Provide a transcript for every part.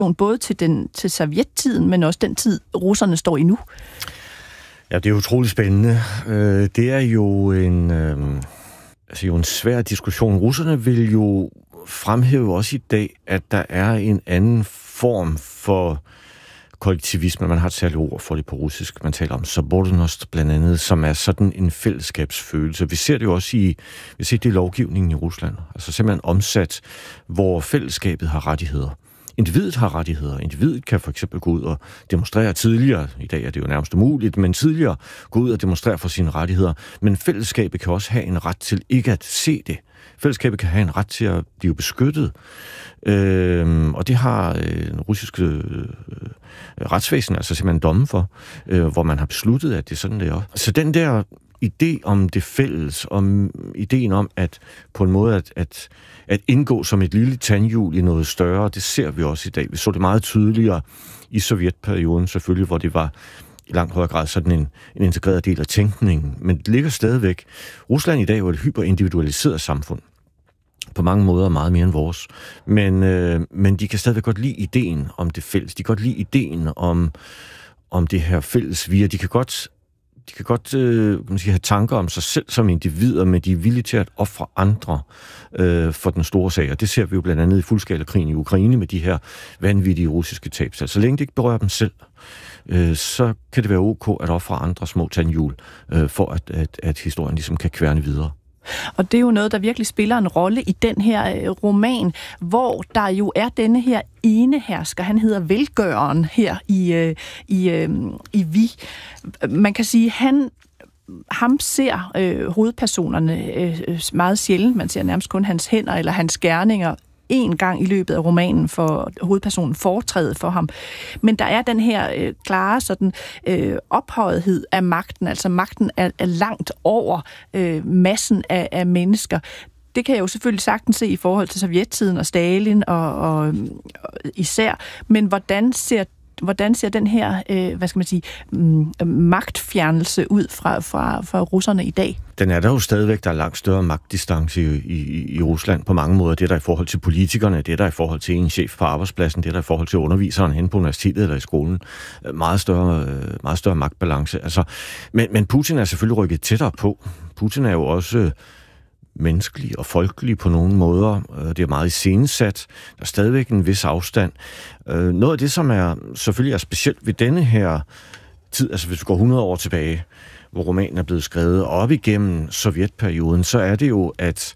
både til sovjettiden, men også den tid, russerne står i nu? Ja, det er utroligt spændende. Det er jo en svær diskussion. Russerne vil jo fremhæve også i dag, at der er en anden form for kollektivisme. Man har et særligt ord for det på russisk. Man taler om sobordnost blandt andet, som er sådan en fællesskabsfølelse. Vi ser det jo også i lovgivningen i Rusland. Altså simpelthen omsat, hvor fællesskabet har rettigheder. Individet har rettigheder. Individet kan for eksempel gå ud og demonstrere tidligere. I dag er det jo nærmest umuligt, men tidligere gå ud og demonstrere for sine rettigheder. Men fællesskabet kan også have en ret til ikke at se det. Fællesskabet kan have en ret til at blive beskyttet. Og det har den russiske retsvæsen altså simpelthen domme for, hvor man har besluttet, at det er sådan, det er. Så den der idé om det fælles, om ideen om at på en måde at indgå som et lille tandhjul i noget større, det ser vi også i dag. Vi så det meget tydeligere i sovjetperioden selvfølgelig, hvor det var i langt højere grad sådan en integreret del af tænkningen. Men det ligger stadigvæk. Rusland i dag er jo et hyperindividualiseret samfund. På mange måder meget mere end vores. Men de kan stadigvæk godt lide ideen om det fælles. De kan godt lide ideen om det her fælles via. De kan godt have tanker om sig selv som individer, men de er villige til at ofre andre for den store sag. Og det ser vi jo blandt andet i fuldskala-krigen i Ukraine med de her vanvittige russiske tabstal. Så længe det ikke berører dem selv, så kan det være ok at ofre andre små tandhjul, for at historien ligesom kan kværne videre. Og det er jo noget, der virkelig spiller en rolle i den her roman, hvor der jo er denne her enehersker. Han hedder Velgøreren her i Vi. Man kan sige, ham ser hovedpersonerne meget sjældent. Man ser nærmest kun hans hænder eller hans gerninger en gang i løbet af romanen for hovedpersonen foretrædet for ham. Men der er den her klare sådan ophøjethed af magten, altså magten er langt over massen af mennesker. Det kan jeg jo selvfølgelig sagtens se i forhold til sovjettiden og Stalin og især, men hvordan ser den her, magtfjernelse ud fra russerne i dag? Den er der jo stadigvæk. Der er langt større magtdistance i Rusland på mange måder. Det er der i forhold til politikerne, det er der i forhold til en chef på arbejdspladsen, det er der i forhold til underviseren hen på universitetet eller i skolen. Meget større magtbalance. Altså, men Putin er selvfølgelig rykket tættere på. Putin er jo også menneskelig og folkelig på nogle måder. Det er meget iscenesat. Der er stadigvæk en vis afstand. Noget af det, som selvfølgelig er specielt ved denne her tid, altså hvis vi går 100 år tilbage, hvor romanen er blevet skrevet op igennem sovjetperioden, så er det jo,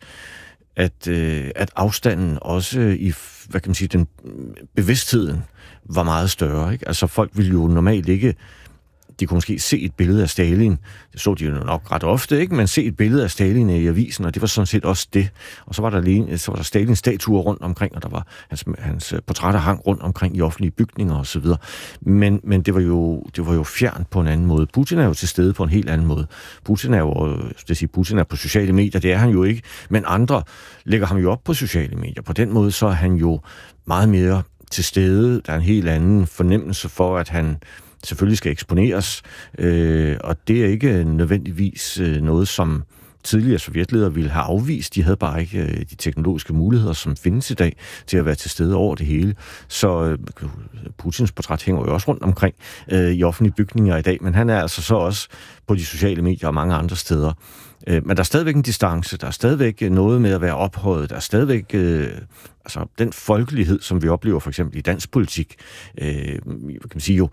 at afstanden også i, den bevidstheden var meget større. Ikke? Altså folk ville jo normalt ikke. De kunne måske se et billede af Stalin. Det så de jo nok ret ofte, ikke? Men se et billede af Stalin i avisen, og det var sådan set også det. Og så var der Stalins statuer rundt omkring, og der var hans portrætter hang rundt omkring i offentlige bygninger og så videre. Men det var jo fjernt på en anden måde. Putin er jo til stede på en helt anden måde. Putin er på sociale medier, det er han jo ikke, men andre lægger ham jo op på sociale medier. På den måde så er han jo meget mere til stede. Der er en helt anden fornemmelse for, at han selvfølgelig skal eksponeres, og det er ikke nødvendigvis noget, som tidligere sovjetledere ville have afvist. De havde bare ikke de teknologiske muligheder, som findes i dag, til at være til stede over det hele. Så Putins portræt hænger jo også rundt omkring i offentlige bygninger i dag, men han er altså så også på de sociale medier og mange andre steder. Men der er stadigvæk en distance, der er stadigvæk noget med at være ophøjet, der er stadigvæk den folkelighed, som vi oplever for eksempel i dansk politik, kan man sige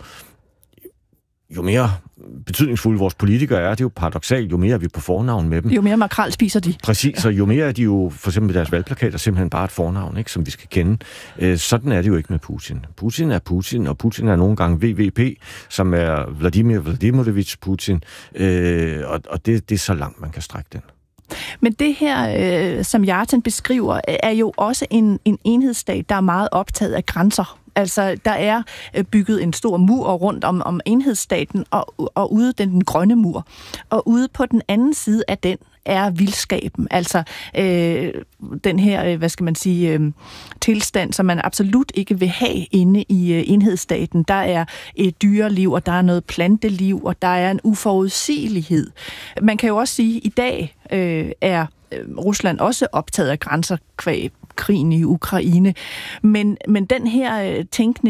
jo mere betydningsfulde vores politikere er, det er jo paradoksalt, jo mere er vi på fornavn med dem. Jo mere makrel spiser de. Præcis, og jo mere er de jo, for eksempel deres valgplakater, simpelthen bare et fornavn, ikke, som vi skal kende. Sådan er det jo ikke med Putin. Putin er Putin, og Putin er nogle gange VVP, som er Vladimir Vladimirovich Putin, og det er så langt, man kan strække den. Men det her, som Yartin beskriver, er jo også en enhedsstat, der er meget optaget af grænser. Altså, der er bygget en stor mur rundt om enhedsstaten, og ude den grønne mur. Og ude på den anden side af den er vildskaben. Altså, den her, tilstand, som man absolut ikke vil have inde i enhedsstaten. Der er et dyreliv, og der er noget planteliv, og der er en uforudsigelighed. Man kan jo også sige, at i dag er Rusland også optaget af grænser kvæg krigen i Ukraine. Men den her tænkning